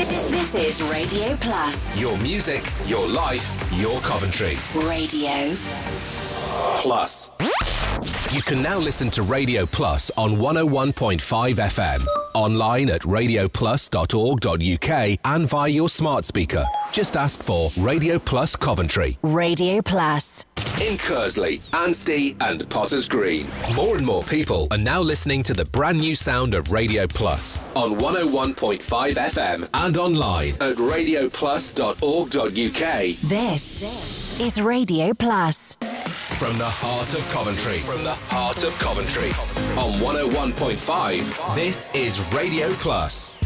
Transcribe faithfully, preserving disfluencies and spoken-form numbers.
This is Radio Plus. Your music, your life, your Coventry. Radio Plus. You can now listen to Radio Plus on one oh one point five F M, online at radio plus dot org dot U K and via your smart speaker. Just ask for Radio Plus Coventry. Radio Plus. In Kersley, Anstey and Potters Green. More and more people are now listening to the brand new sound of Radio Plus on one oh one point five F M and online at radio plus dot org dot U K. This is Radio Plus. From the heart of Coventry. From the heart of Coventry. On one oh one point five, this is Radio Plus.